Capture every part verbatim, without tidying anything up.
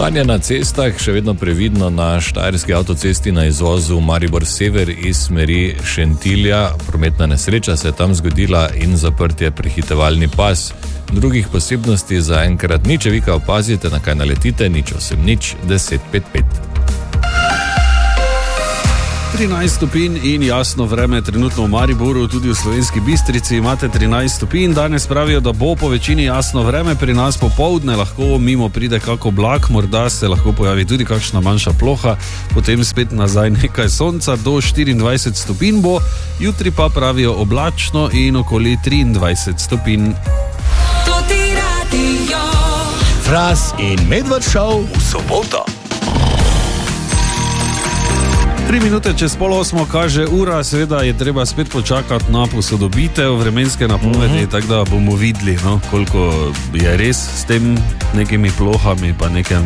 Stanje na cestah še vedno previdno na štajerski avtocesti na izvozu Maribor Sever iz smeri Šentilja. Prometna nesreča se je tam zgodila in zaprt je prehitevalni pas. Drugih posebnosti za enkrat nič, vi kaj opazite, na kaj naletite, nič osem nič deset pet pet. trinajst stopinj in jasno vreme trenutno v Mariboru, tudi v Slovenski Bistrici imate trinajst stopinj. Danes pravijo, da bo po večini jasno vreme, pri nas popoldne lahko mimo pride kak oblak, morda se lahko pojavi tudi kakšna manjša ploha, potem spet nazaj nekaj sonca, do štiriindvajset stopinj bo, jutri pa pravijo oblačno in okoli triindvajset stopinj. Fras in Medved Show v soboto. Tri minute čez pol osmo kaže ura, seveda je treba spet počakati na posodobitev vremenske napovedi, uh-huh. tako da bomo videli, no, koliko je res s tem nekimi plohami, pa nekaj...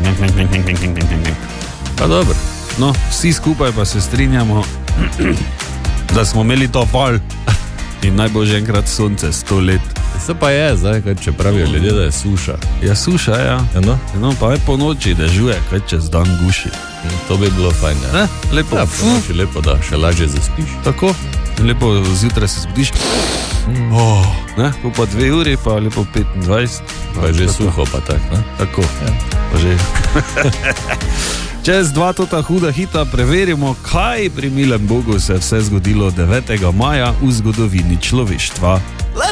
Pa dobro. No, vsi skupaj pa se strinjamo, da smo imeli to pol in naj bo že enkrat sonce sto let. Se pa je, zdaj, kaj če pravijo ljudje, da je suša. Ja, suša, ja. Eno? Eno, pa je po noči dežuje, kaj čez dan guši. To bi bilo fajn, ja. Eh, lepo. Ja, po noči lepo, da še lažje zaspiš. Tako, lepo zjutraj se zbudiš. Mm. Oh, ne, po pa dve uri, pa lepo petindvajset. Pa je že tako suho, pa tak, ne? Tako, ja. Pa že. Čez dva tota huda hita preverimo, kaj pri milem Bogu se je vse zgodilo devetega maja v zgodovini človeštva.